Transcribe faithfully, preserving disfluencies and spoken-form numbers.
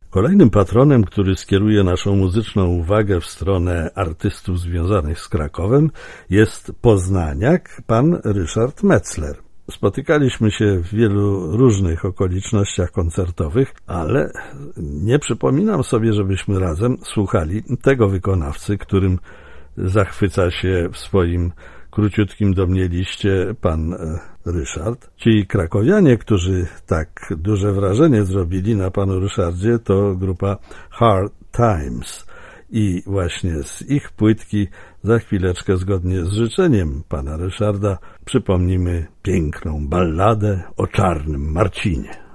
Kolejnym patronem, który skieruje naszą muzyczną uwagę w stronę artystów związanych z Krakowem, jest poznaniak pan Ryszard Metzler. Spotykaliśmy się w wielu różnych okolicznościach koncertowych, ale nie przypominam sobie, żebyśmy razem słuchali tego wykonawcy, którym zachwyca się w swoim króciutkim do mnie liście pan Ryszard. Ci krakowianie, którzy tak duże wrażenie zrobili na panu Ryszardzie, to grupa Hard Times. I właśnie z ich płytki za chwileczkę, zgodnie z życzeniem pana Ryszarda, przypomnimy piękną balladę o Czarnym Marcinie.